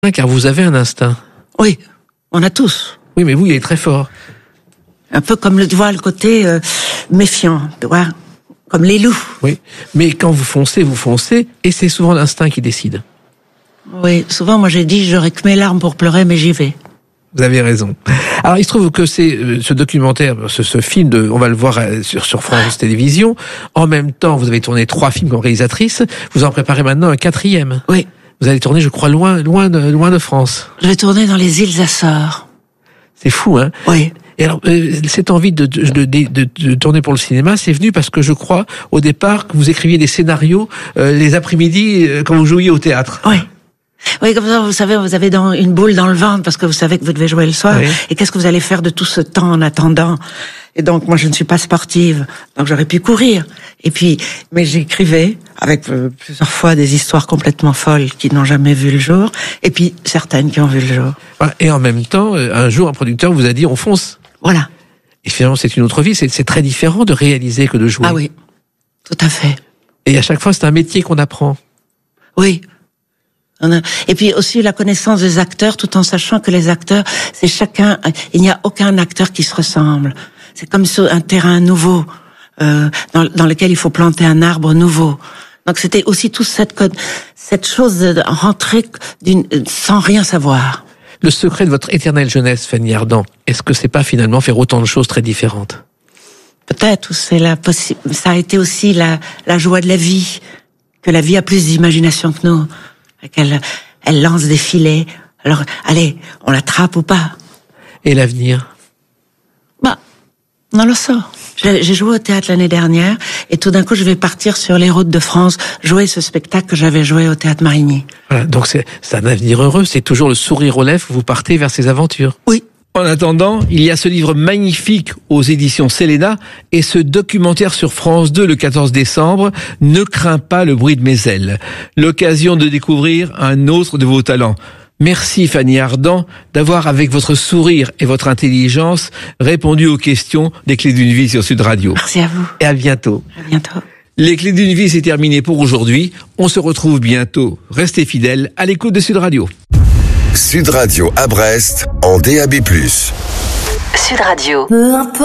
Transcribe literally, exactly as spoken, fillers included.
Car vous avez un instinct. Oui, on a tous. Oui, mais vous, il est très fort. Un peu comme le, tu vois, le côté euh, méfiant, tu vois, comme les loups. Oui, mais quand vous foncez, vous foncez, et c'est souvent l'instinct qui décide. Oui, souvent, moi j'ai dit, j'aurais que mes larmes pour pleurer, mais j'y vais. Vous avez raison. Alors, il se trouve que c'est euh, ce documentaire, ce, ce film, de, on va le voir euh, sur, sur France Télévisions. En même temps, vous avez tourné trois films comme réalisatrice. Vous en préparez maintenant un quatrième. Oui. Vous allez tourner, je crois, loin, loin de, loin de France. Je vais tourner dans les îles Açores. C'est fou, hein? Oui. Et alors, euh, cette envie de, de, de, de, de tourner pour le cinéma, c'est venu parce que je crois, au départ, que vous écriviez des scénarios euh, les après-midi euh, quand vous jouiez au théâtre. Oui. Oui, comme ça, vous savez, vous avez dans une boule dans le ventre parce que vous savez que vous devez jouer le soir. Oui. Et qu'est-ce que vous allez faire de tout ce temps en attendant? Et donc, moi, je ne suis pas sportive, donc j'aurais pu courir. Et puis, mais j'écrivais avec euh, plusieurs fois des histoires complètement folles qui n'ont jamais vu le jour, et puis certaines qui ont vu le jour. Et en même temps, un jour, un producteur vous a dit, on fonce. Voilà. Et finalement, c'est une autre vie. C'est, c'est très différent de réaliser que de jouer. Ah oui, tout à fait. Et à chaque fois, c'est un métier qu'on apprend. Oui. On a... Et puis aussi la connaissance des acteurs, tout en sachant que les acteurs, c'est chacun. Il n'y a aucun acteur qui se ressemble. C'est comme sur un terrain nouveau, euh, dans, dans lequel il faut planter un arbre nouveau. Donc c'était aussi toute cette cette chose de rentrer d'une, sans rien savoir. Le secret de votre éternelle jeunesse, Fanny Ardant, est-ce que c'est pas finalement faire autant de choses très différentes? Peut-être, c'est la possi- ça a été aussi la, la joie de la vie, que la vie a plus d'imagination que nous, qu'elle elle lance des filets. Alors, allez, on l'attrape ou pas. Et l'avenir? Bah, on le sort. J'ai, j'ai joué au théâtre l'année dernière, et tout d'un coup, je vais partir sur les routes de France, jouer ce spectacle que j'avais joué au Théâtre Marigny. Voilà, donc c'est, c'est un avenir heureux, c'est toujours le sourire aux lèvres, vous partez vers ces aventures. Oui. En attendant, il y a ce livre magnifique aux éditions Céléna et ce documentaire sur France deux le quatorze décembre, Ne crains pas le bruit de mes ailes. L'occasion de découvrir un autre de vos talents. Merci Fanny Ardant d'avoir, avec votre sourire et votre intelligence, répondu aux questions des Clés d'une vie sur Sud Radio. Merci à vous. Et à bientôt. À bientôt. Les Clés d'une vie, c'est terminé pour aujourd'hui. On se retrouve bientôt. Restez fidèles à l'écoute de Sud Radio. Sud Radio à Brest, en D A B plus. Sud Radio.